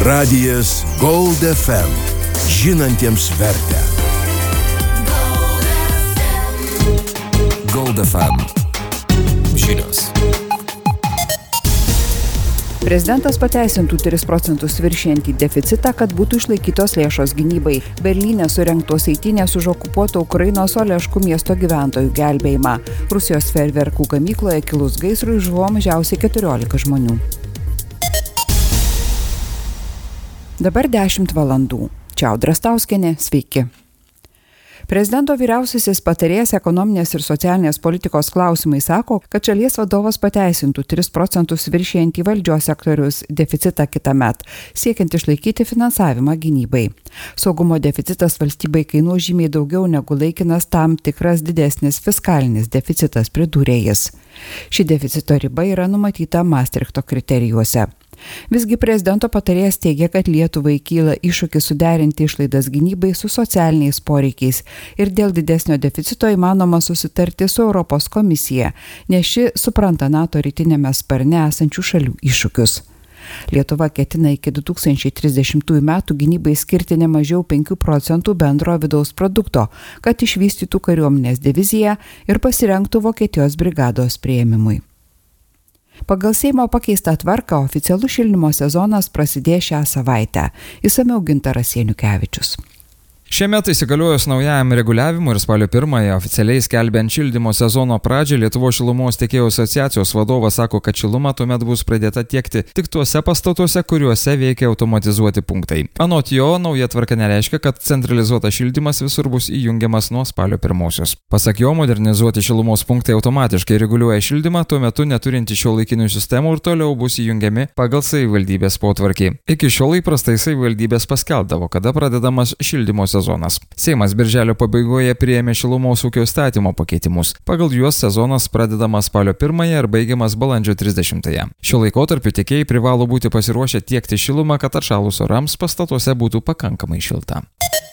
Radijas Gold FM. Žinantiems vertę. Gold FM. Žinios. Prezidentas pateisintų 3% viršijantį deficitą, kad būtų išlaikytos lėšos gynybai. Berlyne surengtos eitynės už okupuoto Ukrainos Oleškų miesto gyventojų gelbėjimą. Rusijos fejerverkų gamykloje kilus gaisrui žuvo mažiausiai 14 žmonių. Dabar 10 valandų. Čia Audra Stauskienė, sveiki. Prezidento vyriausiasis patarėjas ekonominės ir socialinės politikos klausimai sako, kad šalies vadovas pateisintų 3% viršijantį valdžios sektoriaus deficitą kitąmet, siekiant išlaikyti finansavimą gynybai. Saugumo deficitas valstybei kainuos žymiai daugiau negu laikinas tam tikras didesnis fiskalinis deficitas, pridūrė jis. Ši deficito riba yra numatyta Maastrichto kriterijuose. Visgi prezidento patarėjas teigia, kad Lietuvai kyla iššūkis suderinti išlaidas gynybai su socialiniais poreikiais ir dėl didesnio deficito įmanoma susitarti su Europos komisija, nes ši supranta NATO rytinėme sparne esančių šalių iššūkius. Lietuva ketina iki 2030 metų gynybai skirti ne mažiau 5% bendro vidaus produkto, kad išvystytų kariuomenės diviziją ir pasirengtų Vokietijos brigados priėmimui. Pagal Seimo pakeistą tvarką oficialus šildymo sezonas prasidės šią savaitę. Išsamiau Gintaras Janukevičius. Šiemet įsigaliojus naujajam reguliavimui ir spalio 1-ąją oficialiai skelbiant šildymo sezono pradžią, Lietuvos šilumos tiekėjų asociacijos vadovas sako, kad šiluma tuomet bus pradėta tiekti tik tuose pastatuose, kuriuose veikia automatizuoti punktai. Anot jo, nauja tvarka nereiškia, kad centralizuotas šildymas visur bus įjungiamas nuo spalio 1-osios. Pasak jo, modernizuoti šilumos punktai automatiškai reguliuoja šildymą, tuo metu neturinti šiuolaikinių sistemų ir toliau bus įjungiami pagal savivaldybės potvarkį. Iki šiol įprastai savivaldybės paskelbdavo, kada pradedamas šildymo sezonas. Seimas birželio pabaigoje priėmė šilumos ūkio įstatymo pakeitimus. Pagal juos sezonas pradedamas spalio 1-ąją ir baigiamas balandžio 30-ąją. Šiuo laikotarpiu tiekėjai privalo būti pasiruošę tiekti šilumą, kad atšalus orams pastatuose būtų pakankamai šilta.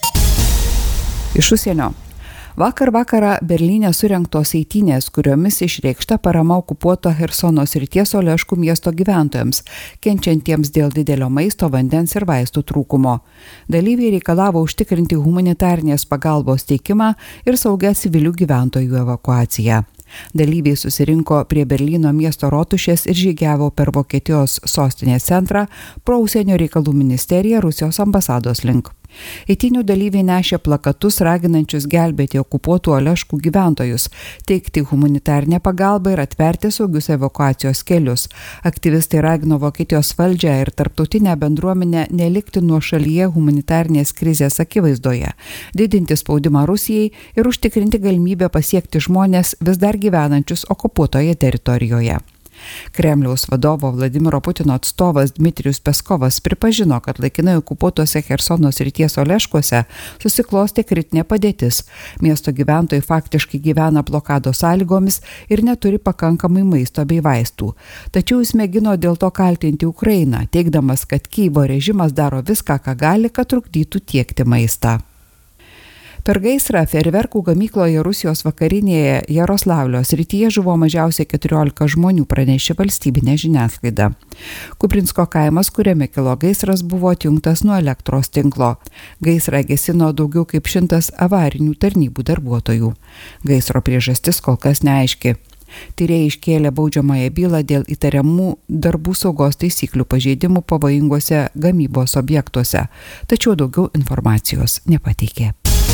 Iš užsienio. Vakar vakarą Berlyne surengtos eitynės, kuriomis išreikšta parama okupuoto Chersono srities Oleškų miesto gyventojams, kenčiantiems dėl didelio maisto, vandens ir vaistų trūkumo. Dalyviai reikalavo užtikrinti humanitarnės pagalbos teikimą ir saugę civilių gyventojų evakuaciją. Dalyviai susirinko prie Berlyno miesto rotušės ir žygiavo per Vokietijos sostinės centrą pro užsienio reikalų ministeriją Rusijos ambasados link. Eitynių dalyviai nešė plakatus raginančius gelbėti okupuotų Oleškų gyventojus, teikti humanitarinę pagalbą ir atverti saugius evakuacijos kelius. Aktyvistai ragino Vokietijos valdžią ir tarptautinę bendruomenę nelikti nuošalyje humanitarinės krizės akivaizdoje, didinti spaudimą Rusijai ir užtikrinti galimybę pasiekti žmonės vis dar gyvenančius okupuotoje teritorijoje. Kremliaus vadovo Vladimiro Putino atstovas Dmitrijus Peskovas pripažino, kad laikinai okupuotose Chersono srities Oleškuose susiklostė kritinė padėtis. Miesto gyventojai faktiškai gyvena blokados sąlygomis ir neturi pakankamai maisto bei vaistų. Tačiau jis mėgino dėl to kaltinti Ukrainą, teigdamas, kad Kyjivo režimas daro viską, ką gali, kad trukdytų tiekti maistą. Per gaisrą fejerverkų gamykloje Rusijos vakarinėje Jaroslavlio srityje žuvo mažiausiai 14 žmonių, pranešė valstybinė žiniasklaida. Kuprinsko kaimas, kuriame kilo gaisras, buvo atjungtas nuo elektros tinklo. Gaisrą gesino daugiau kaip 100 avarinių tarnybų darbuotojų. Gaisro priežastis kol kas neaiški. Tyrėjai iškėlė baudžiamąją bylą dėl įtariamų darbų saugos taisyklių pažeidimų pavojinguose gamybos objektuose, tačiau daugiau informacijos nepateikė.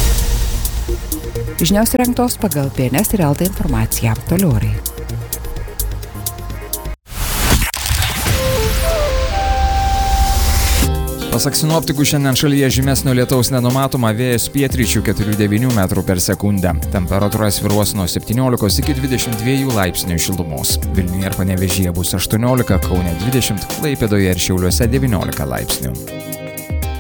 Žinios rengtos pagal PNS ir LT informaciją. Toliau orai. Pasak sinoptikų, šiandien šalyje žymesnio lietaus nenumatoma, vėjas pietryčių 4–9 metrų per sekundę. Temperatūra svyruos nuo 17 iki 22 laipsnių šilumos. Vilniuje ir Panevėžyje bus 18, Kaune 20, Klaipėdoje ir Šiauliuose 19 laipsnių.